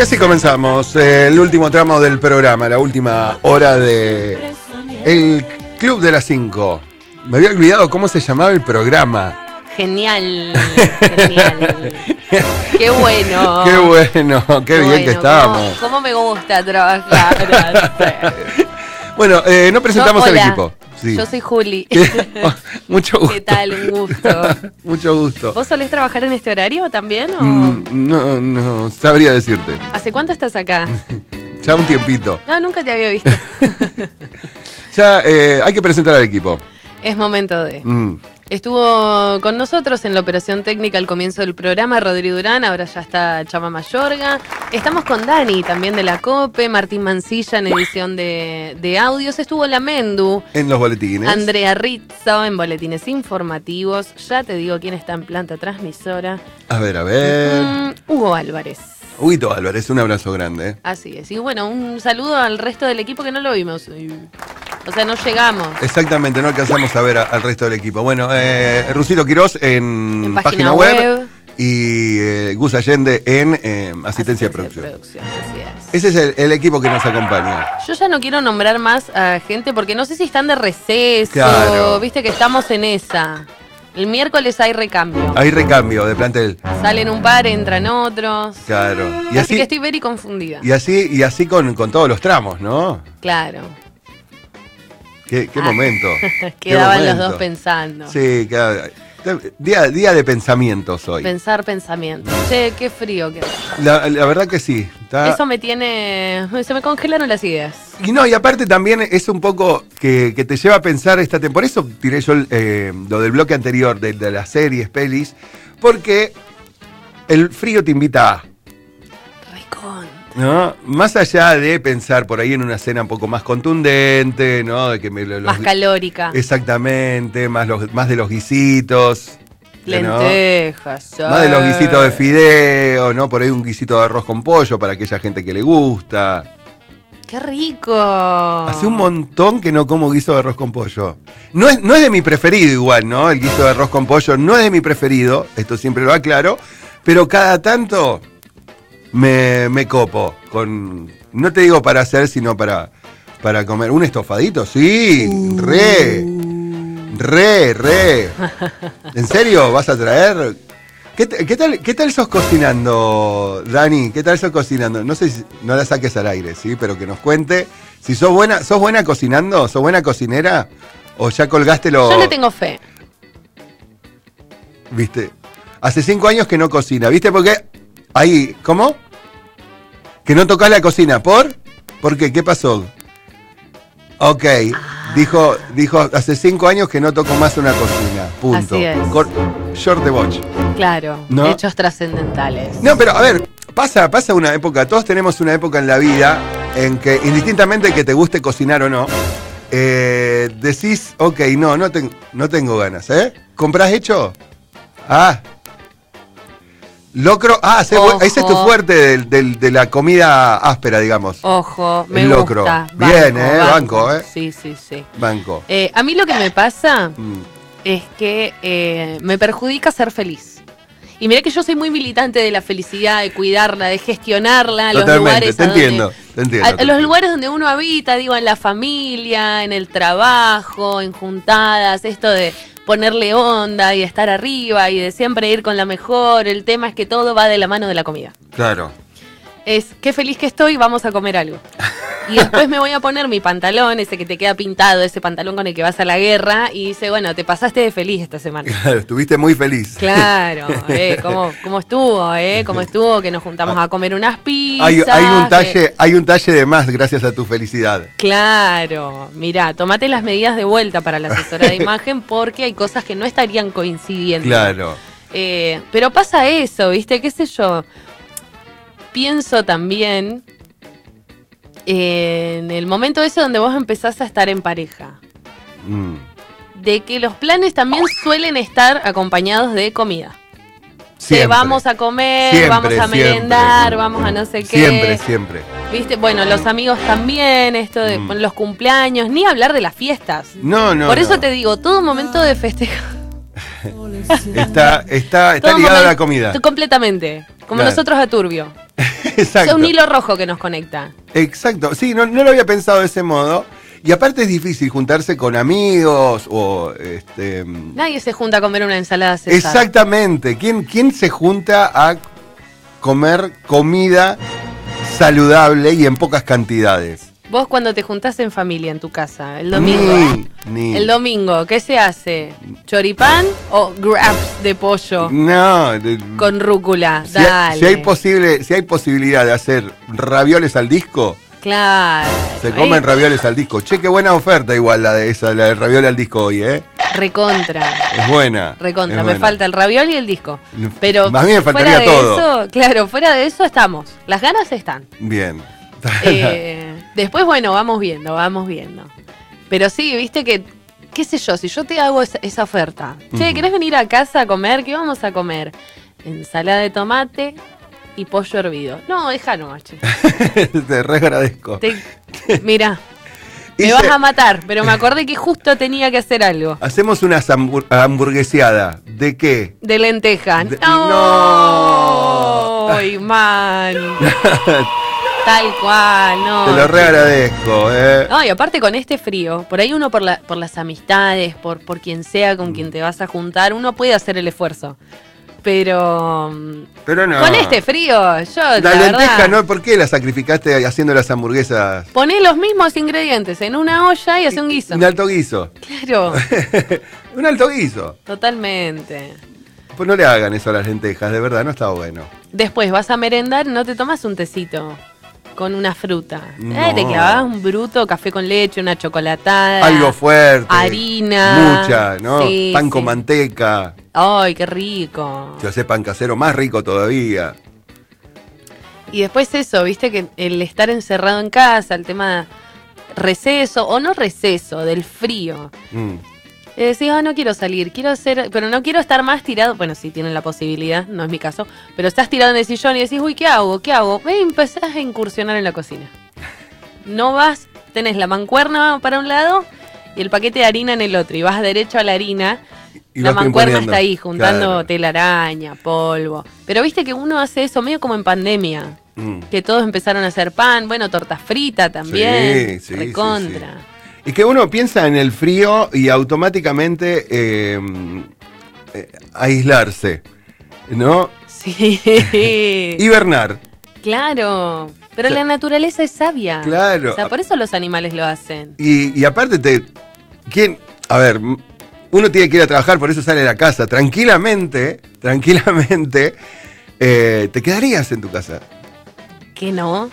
así comenzamos el último tramo del programa, la última hora de El Club de las 5. Me había olvidado cómo se llamaba el programa. Genial, genial. Qué bueno. Qué bueno, qué bien bueno, que estábamos. ¿Cómo me gusta trabajar? Bueno, no presentamos al equipo. Sí. Yo soy Juli. Mucho gusto. ¿Qué tal? Un gusto. Mucho gusto. ¿Vos solés trabajar en este horario también? ¿O? No sabría decirte. ¿Hace cuánto estás acá? Ya un tiempito. No, nunca te había visto. Ya hay que presentar al equipo. Es momento de... Estuvo con nosotros en la operación técnica al comienzo del programa Rodrigo Durán, ahora ya está Chama Mayorga. Estamos con Dani, también de la COPE, Martín Mancilla en edición de audios. Estuvo la Mendu. En los boletines. Andrea Rizzo en boletines informativos. Ya te digo quién está en planta transmisora. A ver. Hugo Álvarez. Huguito Álvarez, un abrazo grande. Así es. Y bueno, un saludo al resto del equipo que no lo vimos. O sea, no llegamos. Exactamente, no alcanzamos a ver al resto del equipo. Bueno, Rusito Quirós en página web. Y Gus Allende en asistencia de producción. Así es. Ese es el equipo que nos acompaña. Yo ya no quiero nombrar más a gente porque no sé si están de receso. Claro. Viste que estamos en esa. El miércoles hay recambio. Hay recambio de plantel. Salen un par, entran otros. Claro. Y así que estoy very confundida. Y así con todos los tramos, ¿no? Claro. Qué momento. Quedaban los dos pensando. Sí, día de pensamientos hoy. Pensar pensamientos. Che, qué frío que hace. La verdad que sí. Eso me tiene... Se me congelaron las ideas. Y aparte también es un poco que te lleva a pensar esta temporada. Por eso tiré yo lo del bloque anterior de las series, pelis. Porque el frío te invita a... ¿no? Más allá de pensar por ahí en una cena un poco más contundente, ¿no? De que más calórica. Exactamente, más de los guisitos. Lentejas. ¿no? Más de los guisitos de fideo, ¿no? Por ahí un guisito de arroz con pollo para aquella gente que le gusta. ¡Qué rico! Hace un montón que no como guiso de arroz con pollo. No es de mi preferido igual, ¿no? El guiso de arroz con pollo no es de mi preferido, esto siempre lo aclaro, pero cada tanto... Me copo con, no te digo para hacer, sino para comer. ¿Un estofadito? Sí, re. ¿En serio vas a traer? ¿Qué tal sos cocinando, Dani? ¿Qué tal sos cocinando? No sé si no la saques al aire, ¿sí? Pero que nos cuente si sos buena cocinando, sos buena cocinera o ya colgaste lo... Yo le tengo fe. ¿Viste? Hace 5 años que no cocina, ¿viste? Porque... Ahí, ¿cómo? Que no tocás la cocina, ¿por? ¿Por qué? ¿Qué pasó? Ok, dijo, hace 5 años que no toco más una cocina, punto. Así es. Short de boch. Claro, ¿no? Hechos trascendentales. No, pero a ver, pasa una época, todos tenemos una época en la vida en que, indistintamente que te guste cocinar o no, decís, ok, no tengo ganas, ¿eh? ¿Comprás hecho? Locro, ese es tu fuerte de la comida áspera, digamos. Ojo, me locro. Gusta. Bien, banco. Sí. Banco. A mí lo que me pasa es que me perjudica ser feliz. Y mirá que yo soy muy militante de la felicidad, de cuidarla, de gestionarla. Totalmente, los lugares te entiendo. A los lugares donde uno habita, digo, en la familia, en el trabajo, en juntadas, esto de... ponerle onda y estar arriba y de siempre ir con la mejor. El tema es que todo va de la mano de la comida. Claro. Es qué feliz que estoy, vamos a comer algo. Y después me voy a poner mi pantalón, ese que te queda pintado, ese pantalón con el que vas a la guerra, y dice, bueno, te pasaste de feliz esta semana. Claro, estuviste muy feliz. Claro, ¿cómo estuvo, ¿Cómo estuvo? Que nos juntamos a comer unas pizzas. Hay un talle de más gracias a tu felicidad. Claro, mirá, tomate las medidas de vuelta para la asesora de imagen porque hay cosas que no estarían coincidiendo. Claro. Pero pasa eso, ¿viste? ¿Qué sé yo? Pienso también en el momento ese donde vos empezás a estar en pareja. De que los planes también suelen estar acompañados de comida. Siempre. Vamos a comer, siempre, vamos a merendar, vamos a no sé qué. Siempre. ¿Viste? Bueno, los amigos también, esto de los cumpleaños, ni hablar de las fiestas. No. Por eso te digo, todo momento de festejo. Está ligado a la comida. Completamente. Como claro. nosotros a Turbio. Exacto. Es un hilo rojo que nos conecta. Exacto, sí, no lo había pensado de ese modo. Y aparte es difícil juntarse con amigos o Nadie se junta a comer una ensalada César. Exactamente. ¿Quién se junta a comer comida saludable y en pocas cantidades? Vos cuando te juntás en familia en tu casa, el domingo. El domingo, ¿qué se hace? ¿Choripán o wraps de pollo? No. Con rúcula, dale. Si hay posibilidad de hacer ravioles al disco, claro. se comen ravioles al disco. Che, qué buena oferta igual la del raviol al disco hoy, ¿eh? Recontra. Es buena. Recontra, es me buena. falta el raviol y el disco. Pero a mí me faltaría fuera de todo. Eso, claro, fuera de eso estamos. Las ganas están. Bien. Después, bueno, vamos viendo. Pero sí, viste que, qué sé yo, si yo te hago esa oferta. Che, ¿querés venir a casa a comer? ¿Qué vamos a comer? Ensalada de tomate y pollo hervido. No, deja nomás, che. Te re agradezco. Mirá. Me vas a matar, pero me acordé que justo tenía que hacer algo. Hacemos una hamburgueseada. ¿De qué? De lenteja. ¡No! ¡Ay, man! Tal cual, no. Te lo re agradezco, No, y aparte con este frío, por ahí uno por las amistades, por quien sea con quien te vas a juntar, uno puede hacer el esfuerzo. Pero no. Con este frío, yo la lenteja, verdad, ¿no? ¿Por qué la sacrificaste haciendo las hamburguesas? poné los mismos ingredientes en una olla y hace un guiso. Un alto guiso. Claro, Un alto guiso. totalmente. Pues no le hagan eso a las lentejas, de verdad, no está bueno. Después vas a merendar, no te tomas un tecito con una fruta. No. Te clavas un bruto, café con leche, una chocolatada. Algo fuerte. Harina. Mucha, ¿no? Sí, Pan con sí. manteca. Ay, qué rico. Si hace pan casero, más rico todavía. Y después eso, viste que el estar encerrado en casa, el tema receso o no receso, del frío. Decís, no quiero salir, quiero hacer, pero no quiero estar más tirado. Bueno, sí tienen la posibilidad, no es mi caso, pero estás tirado en el sillón y decís, uy, ¿qué hago? Y empezás a incursionar en la cocina. No vas, tenés la mancuerna para un lado y el paquete de harina en el otro, y vas derecho a la harina. Y La vas mancuerna pimponeando. está ahí, juntando Claro. telaraña, polvo. Pero viste que uno hace eso medio como en pandemia. Mm. Que todos empezaron a hacer pan, bueno, torta frita también. Sí, recontra. sí. Y que uno piensa en el frío y automáticamente aislarse, ¿no? Sí. Hibernar. Claro. Pero O sea, la naturaleza es sabia. claro. O sea, por eso los animales lo hacen. Y aparte ¿quién? A ver, uno tiene que ir a trabajar, por eso sale de la casa. Tranquilamente, te quedarías en tu casa. ¿Qué no?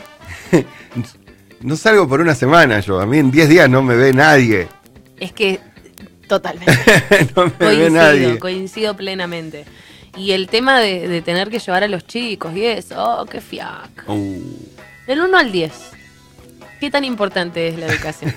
No salgo por una semana yo, a mí en 10 días no me ve nadie. Es que totalmente. No me ve nadie. Coincido plenamente. Y el tema de tener que llevar a los chicos y eso, qué fiac. Del 1 al 10, ¿qué tan importante es la educación?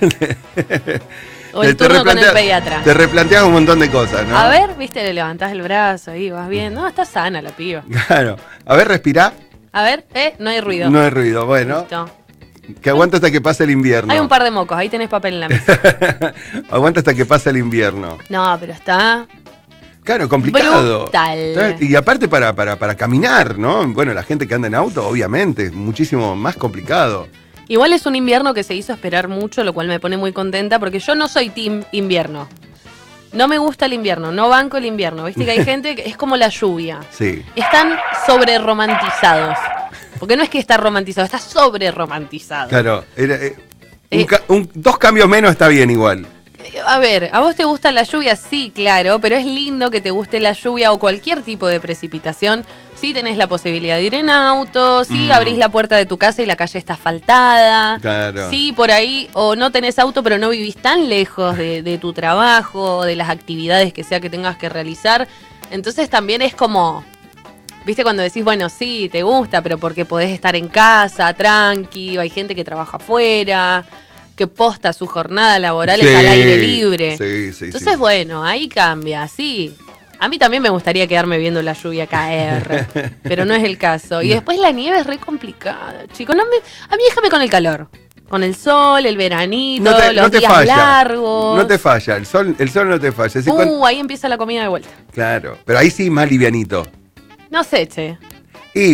O el turno con el pediatra. Te replanteas un montón de cosas, ¿no? A ver, viste, le levantás el brazo ahí, vas bien. No, está sana la piba. Claro. A ver, respirá. A ver, no hay ruido. No hay ruido, bueno. Listo. Que aguanta hasta que pase el invierno. Hay un par de mocos, ahí tenés papel en la mesa. Aguanta hasta que pase el invierno. No, pero está... Claro, complicado. Brutal. Y aparte para caminar, ¿no? Bueno, la gente que anda en auto, obviamente, es muchísimo más complicado. Igual es un invierno que se hizo esperar mucho, lo cual me pone muy contenta, porque yo no soy team invierno. No me gusta el invierno, no banco el invierno. Viste que hay gente que es como la lluvia. Sí. Están sobre romantizados. Porque no es que está romantizado, está sobre romantizado. Claro, dos cambios menos está bien igual. A ver, ¿a vos te gusta la lluvia? Sí, claro, pero es lindo que te guste la lluvia o cualquier tipo de precipitación. Si tenés la posibilidad de ir en auto, si abrís la puerta de tu casa y la calle está asfaltada. Claro. Si por ahí, o no tenés auto pero no vivís tan lejos de tu trabajo, de las actividades que sea que tengas que realizar. Entonces también es como... ¿Viste cuando decís, bueno, sí, te gusta, pero porque podés estar en casa, tranqui, hay gente que trabaja afuera, que posta su jornada laboral es al aire libre? Sí. Entonces, bueno, ahí cambia, sí. A mí también me gustaría quedarme viendo la lluvia caer, pero no es el caso. Y después la nieve es re complicada, chicos. A mí déjame con el calor, con el sol, el veranito, los días largos. No te falla, el sol no te falla. Ahí empieza la comida de vuelta. Claro, pero ahí sí más livianito. No sé, che. Y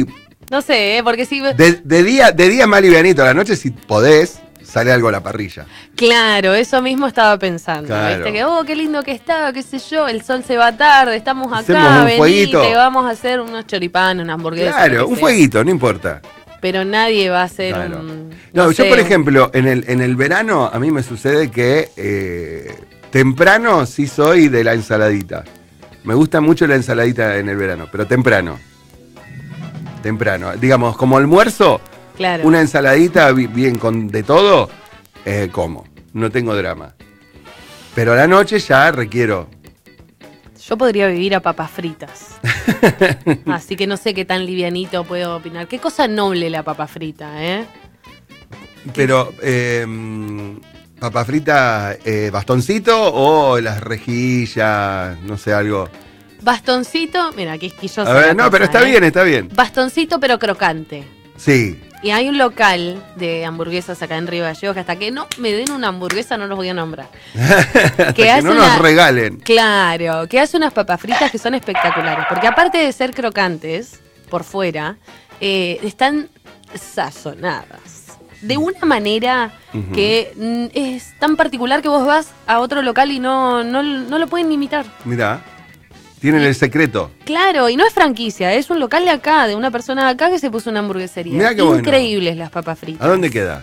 No sé, porque si... De día más livianito, a la noche si podés, sale algo a la parrilla. Claro, eso mismo estaba pensando. Claro. ¿Viste? Que, qué lindo que está, qué sé yo, el sol se va tarde, estamos acá, Hacemos un fueguito. venite, vamos a hacer unos choripanes, una hamburguesa. Claro, un fueguito, no importa. Pero nadie va a hacer Claro. un... No, yo sé, por ejemplo, en el verano a mí me sucede que temprano sí soy de la ensaladita. Me gusta mucho la ensaladita en el verano, pero temprano. Temprano. Digamos, como almuerzo, Claro. una ensaladita bien con de todo, como. No tengo drama. Pero a la noche ya requiero. Yo podría vivir a papas fritas. Así que no sé qué tan livianito puedo opinar. Qué cosa noble la papa frita, ¿eh? Pero, papa frita, bastoncito o las rejillas, no sé, algo. Bastoncito, mira, qué quisquillosa. A ver, la no, cosa, pero está bien, está bien. Bastoncito pero crocante. Sí. Y hay un local de hamburguesas acá en Río Gallegos que hasta que no me den una hamburguesa no los voy a nombrar. Hasta que hace no nos regalen. Claro, que hace unas papas fritas que son espectaculares. Porque aparte de ser crocantes por fuera, están sazonadas. De una manera que es tan particular que vos vas a otro local y no lo pueden imitar. Mirá, tienen el secreto. Claro, y no es franquicia, es un local de acá, de una persona de acá que se puso una hamburguesería. Mirá qué bueno. Increíbles las papas fritas. ¿A dónde queda?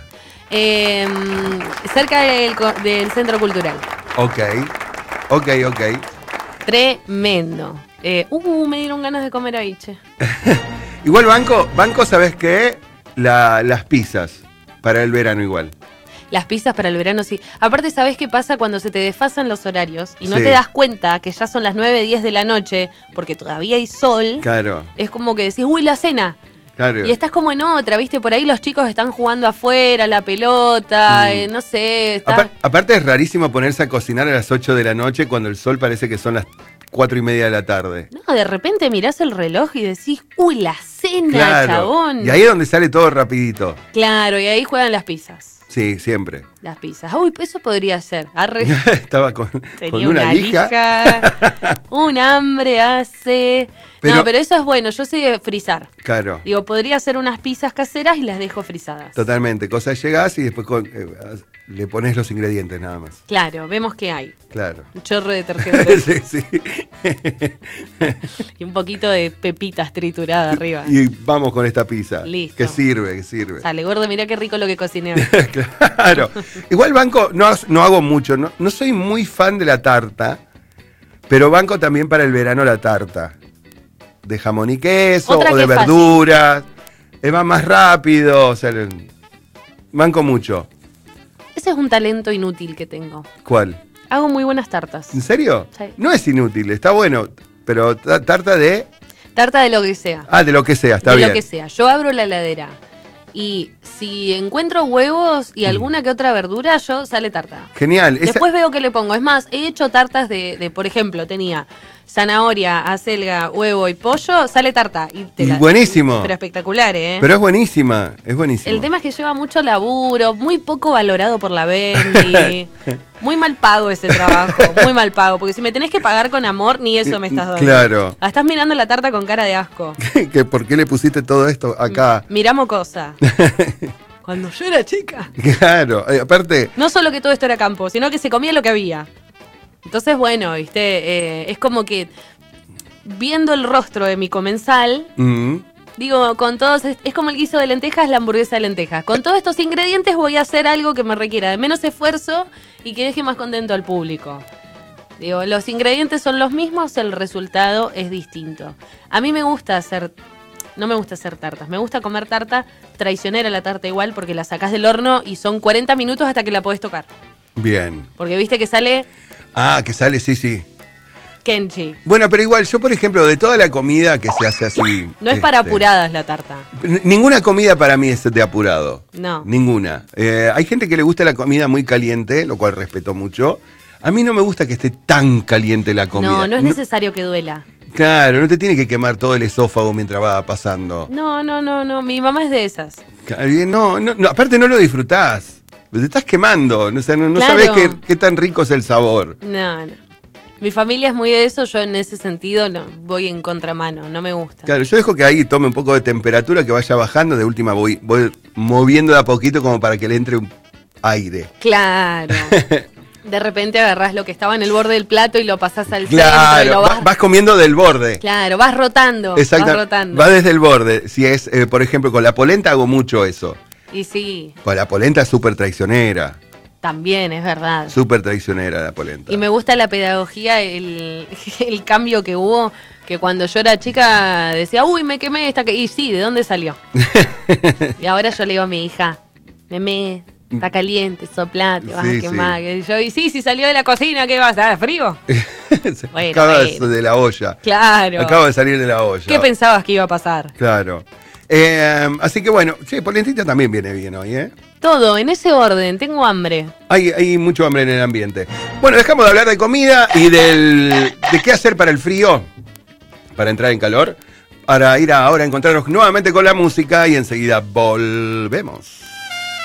Cerca del Centro Cultural. Ok. Tremendo. Me dieron ganas de comer ahí, che. Igual banco, ¿sabes qué? Las pizzas, para el verano igual. Las pizzas para el verano, sí. Aparte, ¿sabés qué pasa cuando se te desfasan los horarios y no Sí. te das cuenta que ya son las 9, 10 de la noche porque todavía hay sol? Claro, Es como que decís, uy, la cena. claro. Y estás como en otra, ¿viste? Por ahí los chicos están jugando afuera, la pelota, no sé. Aparte es rarísimo ponerse a cocinar a las 8 de la noche cuando el sol parece que son las 4:30 de la tarde. No, de repente mirás el reloj y decís, uy, la cena, Claro. chabón. Y ahí es donde sale todo rapidito. Claro, y ahí juegan las pizzas. Sí, siempre. Las pizzas. Uy, eso podría ser. Arre. Estaba con Tenía una lija. Un hambre hace. No, pero eso es bueno. Yo sé de frizar. Claro, Digo, podría hacer unas pizzas caseras y las dejo frizadas. totalmente. Cosa llegás y después le pones los ingredientes nada más. Claro, vemos que hay. Claro. Un chorro de detergente Sí, sí. y un poquito de pepitas trituradas arriba. Y vamos con esta pizza. Listo. Que sirve. Sale, gordo, mirá qué rico lo que cociné hoy. Claro. Igual banco, no hago mucho. No soy muy fan de la tarta, pero banco también para el verano la tarta. De jamón y queso, Otra o que de es fácil. verduras. Va más rápido. O sea, banco mucho. Ese es un talento inútil que tengo. ¿Cuál? Hago muy buenas tartas. ¿En serio? Sí. No es inútil, está bueno. Pero tarta de... Tarta de lo que sea. Ah, de lo que sea, está de bien. lo que sea. Yo abro la heladera y si encuentro huevos y alguna que otra verdura, yo sale tarta. Genial. Después veo que le pongo. Es más, he hecho tartas de por ejemplo, tenía zanahoria, acelga, huevo y pollo, sale tarta. Y buenísimo. Pero espectacular, ¿eh? Pero es buenísima, es buenísima. El tema es que lleva mucho laburo, muy poco valorado por la Bendy. Muy mal pago ese trabajo, muy mal pago. Porque si me tenés que pagar con amor, ni eso me estás dando. Claro. Estás mirando la tarta con cara de asco. ¿Por qué le pusiste todo esto acá? Miramos cosa. Cuando yo era chica. Claro, aparte... No solo que todo esto era campo, sino que se comía lo que había. Entonces, bueno, viste, es como que viendo el rostro de mi comensal, digo, con todos, es como el guiso de lentejas, la hamburguesa de lentejas. Con todos estos ingredientes voy a hacer algo que me requiera de menos esfuerzo y que deje más contento al público. Digo, los ingredientes son los mismos, el resultado es distinto. A mí me gusta hacer... No me gusta hacer tartas, me gusta comer tarta, traicionera la tarta igual, porque la sacás del horno y son 40 minutos hasta que la podés tocar. Bien. Porque viste que sale Ah, que sale, sí. Kenchi. Bueno, pero igual, yo por ejemplo, de toda la comida que se hace así... No es para apuradas la tarta. Ninguna comida para mí es de apurado. No. Ninguna. Hay gente que le gusta la comida muy caliente, lo cual respeto mucho. A mí no me gusta que esté tan caliente la comida. No es necesario que duela. Claro, no te tiene que quemar todo el esófago mientras va pasando. No. Mi mamá es de esas. No, aparte no lo disfrutás. Te estás quemando. O sea, no Claro. sabés qué tan rico es el sabor. No. Mi familia es muy de eso, yo en ese sentido no, voy en contramano, no me gusta. Claro, yo dejo que ahí tome un poco de temperatura, que vaya bajando, de última voy moviendo de a poquito como para que le entre un aire. Claro. De repente agarrás lo que estaba en el borde del plato y lo pasás al Claro, centro. Y vas comiendo del borde. Claro, vas rotando. Exacto. Vas rotando. Va desde el borde. Si es, por ejemplo, con la polenta hago mucho eso. Y sí. Con la polenta es súper traicionera. También, es verdad. Súper traicionera la polenta. Y me gusta la pedagogía, el cambio que hubo, que cuando yo era chica decía, uy, me quemé esta... Y sí, ¿de dónde salió? Y ahora yo le digo a mi hija, meme, está caliente, soplate, vas a quemar. Sí. Y yo, y sí, si salió de la cocina, ¿qué vas a dar? ¿Frío? Bueno, acaba de la olla. Claro. Acaba de salir de la olla. ¿Qué pensabas que iba a pasar? Claro. Así que bueno, sí, polentita también viene bien hoy, ¿eh? Todo, en ese orden, tengo hambre. Hay mucho hambre en el ambiente. Bueno, dejamos de hablar de comida y de qué hacer para el frío, para entrar en calor, para ir ahora a encontrarnos nuevamente con la música y enseguida volvemos.